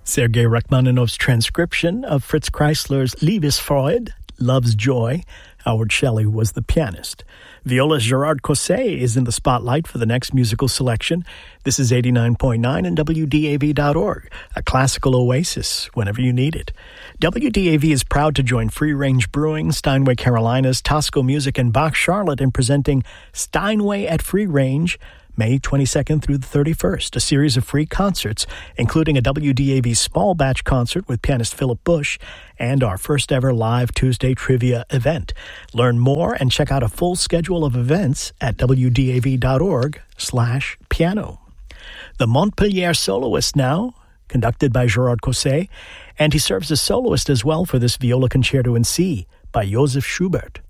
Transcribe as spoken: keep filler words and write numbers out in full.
Sergei Rachmaninoff's transcription of Fritz Kreisler's Liebesfreude, Love's Joy. Howard Shelley was the pianist. Violist Gerard Cosset is in the spotlight for the next musical selection. This is eighty-nine point nine and W D A V dot org, a classical oasis whenever you need it. W D A V is proud to join Free Range Brewing, Steinway Carolinas, Tosco Music, and Bach Charlotte in presenting Steinway at Free Range, May twenty-second through the thirty-first, a series of free concerts, including a W D A V small batch concert with pianist Philip Bush and our first ever live Tuesday trivia event. Learn more and check out a full schedule of events at W D A V dot org slash piano. The Montpellier Soloist now, conducted by Gerard Cosset, and he serves as soloist as well for this viola concerto in C by Joseph Schubert.